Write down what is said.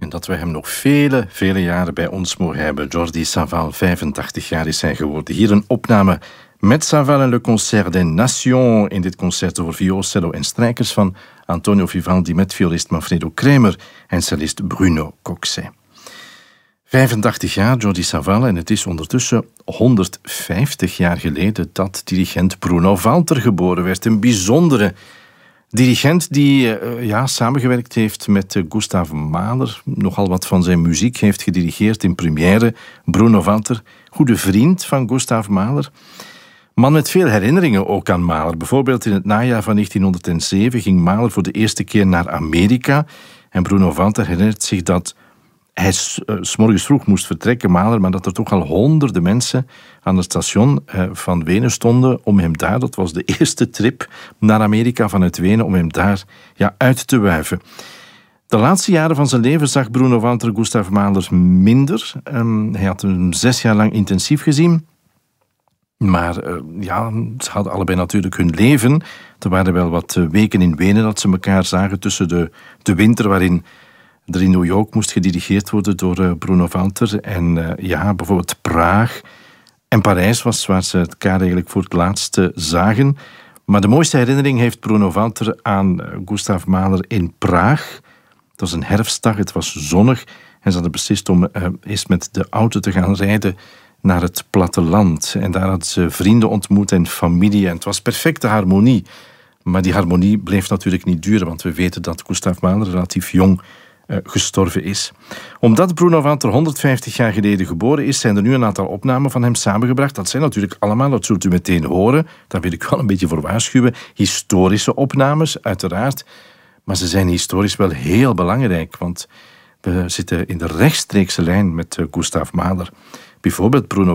dat we hem nog vele, vele jaren bij ons mogen hebben. Jordi Savall, 85 jaar is hij geworden. Hier een opname met Savall en Le Concert des Nations in dit concert voor viool, cello en strijkers van Antonio Vivaldi met violist Manfredo Kremer en cellist Bruno Coxet. 85 jaar, Jordi Savall, en het is ondertussen 150 jaar geleden dat dirigent Bruno Walter geboren werd. Een bijzondere dirigent die samengewerkt heeft met Gustav Mahler, nogal wat van zijn muziek heeft gedirigeerd in première. Bruno Walter, goede vriend van Gustav Mahler. Man met veel herinneringen ook aan Mahler. Bijvoorbeeld in het najaar van 1907 ging Mahler voor de eerste keer naar Amerika. En Bruno Walter herinnert zich dat hij 's morgens vroeg moest vertrekken, Mahler, maar dat er toch al honderden mensen aan het station van Wenen stonden om hem daar, dat was de eerste trip naar Amerika vanuit Wenen, om hem daar uit te wuiven. De laatste jaren van zijn leven zag Bruno Walter Gustav Mahler minder. Hij had hem 6 jaar lang intensief gezien. Maar ze hadden allebei natuurlijk hun leven. Er waren wel wat weken in Wenen dat ze elkaar zagen tussen de winter waarin er in New York moest gedirigeerd worden door Bruno Walter. En bijvoorbeeld Praag en Parijs was waar ze elkaar eigenlijk voor het laatst zagen. Maar de mooiste herinnering heeft Bruno Walter aan Gustav Mahler in Praag. Het was een herfstdag, het was zonnig en ze hadden beslist om eens met de auto te gaan rijden naar het platteland. En daar hadden ze vrienden ontmoet en familie en het was perfecte harmonie. Maar die harmonie bleef natuurlijk niet duren, want we weten dat Gustav Mahler relatief jong gestorven is. Omdat Bruno Walter 150 jaar geleden geboren is, zijn er nu een aantal opnamen van hem samengebracht. Dat zijn natuurlijk allemaal, dat zult u meteen horen, daar wil ik wel een beetje voor waarschuwen, historische opnames, uiteraard. Maar ze zijn historisch wel heel belangrijk, want we zitten in de rechtstreekse lijn met Gustav Mahler. Bijvoorbeeld Bruno